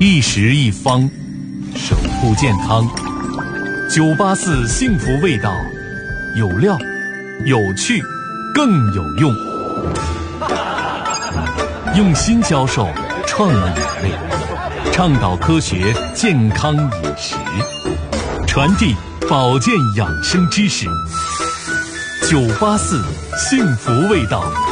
一食一方，守护健康。984幸福味道，有料、有趣、更有用。用心销售创意美味，倡导科学健康饮食，传递保健养生知识。984幸福味道。